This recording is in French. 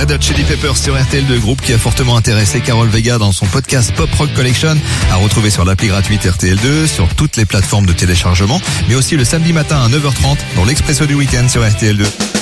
Red Hot Chili Peppers sur RTL2, groupe qui a fortement intéressé Carol Vega dans son podcast Pop Rock Collection, à retrouver sur l'appli gratuite RTL2, sur toutes les plateformes de téléchargement, mais aussi le samedi matin à 9h30 dans l'Expresso du Week-end sur RTL2.